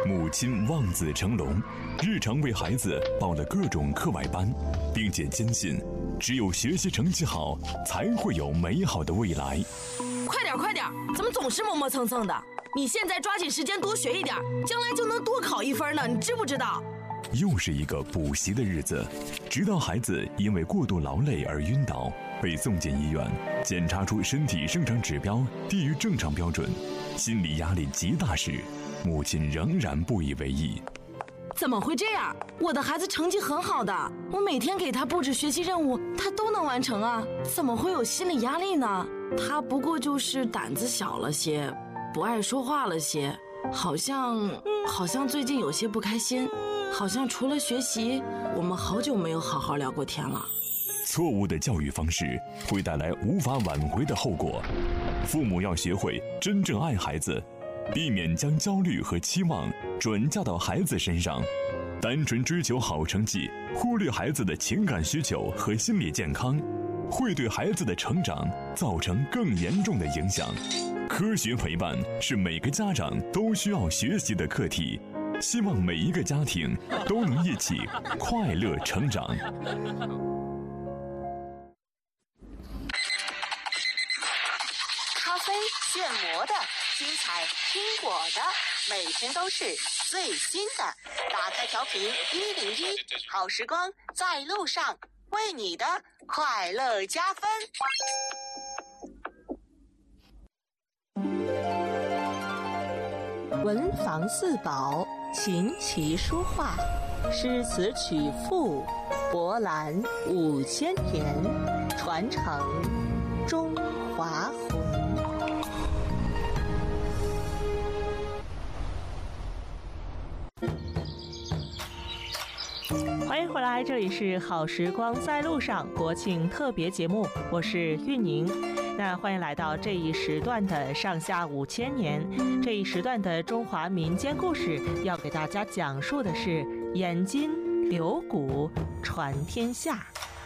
母亲望子成龙，日常为孩子报了各种课外班，并且坚信，只有学习成绩好，才会有美好的未来。 快点，怎么总是磨磨蹭蹭的？你现在抓紧时间多学一点，将来就能多考1分呢，你知不知道？ 又是一个补习的日子，直到孩子因为过度劳累而晕倒，被送进医院，检查出身体生长指标低于正常标准，心理压力极大时，母亲仍然不以为意。 怎么会这样？我的孩子成绩很好的，我每天给他布置学习任务，他都能完成啊，怎么会有心理压力呢？他不过就是胆子小了些，不爱说话了些，好像最近有些不开心，好像除了学习，我们好久没有好好聊过天了。 错误的教育方式会带来无法挽回的后果，父母要学会真正爱孩子，避免将焦虑和期望转嫁到孩子身上，单纯追求好成绩，忽略孩子的情感需求和心理健康，会对孩子的成长造成更严重的影响。科学陪伴是每个家长都需要学习的课题，希望每一个家庭都能一起快乐成长。 咖啡现磨的，精彩听我的，每天都是最新的。打开调频101，好时光在路上，为你的快乐加分。文房四宝，琴棋书画，诗词曲赋，博览5000年，传承中华魂。 欢迎回来，这里是好时光在路上国庆特别节目，我是韵宁。那欢迎来到这一时段的上下5000年，这一时段的中华民间故事，要给大家讲述的是延津留古传天下。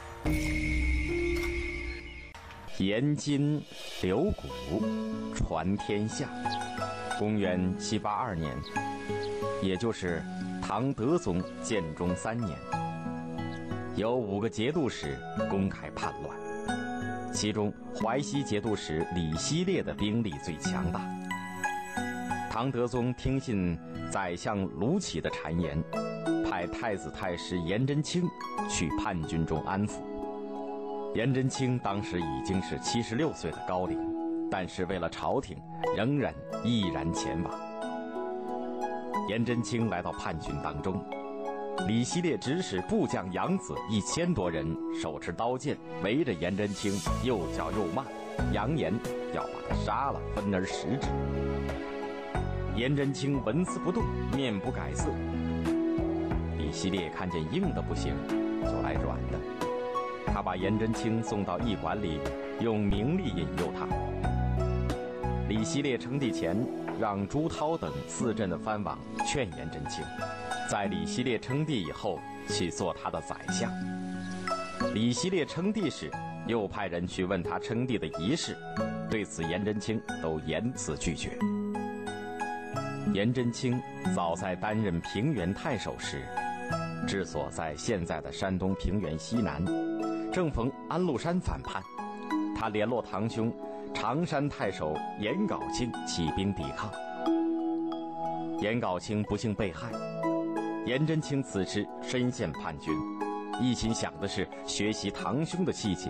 延津留古传天下。公元782年，也就是唐德宗建中3年，有5个节度使公开叛乱，其中淮西节度使李希烈的兵力最强大。唐德宗听信宰相卢杞的谗言，派太子太师颜真卿去叛军中安抚。颜真卿当时已经是76岁的高龄，但是为了朝廷，仍然毅然前往。颜真卿来到叛军当中，李希烈指使部将杨子1000多人，手持刀剑围着颜真卿，又叫又骂，扬言要把他杀了，分而食之。颜真卿纹丝不动，面不改色。李希烈看见硬的不行，就来软的。他把颜真卿送到驿馆里，用名利引诱他。李希烈称帝前，让朱涛等4镇的藩王劝颜真卿，在李希烈称帝以后去做他的宰相。李希烈称帝时，又派人去问他称帝的仪式，对此颜真卿都严词拒绝。颜真卿早在担任平原太守时，治所在现在的山东平原西南，正逢安禄山反叛，他联络堂兄常山太守颜杲卿起兵抵抗。颜杲卿不幸被害，颜真卿此时身陷叛军，一心想的是学习堂兄的气节，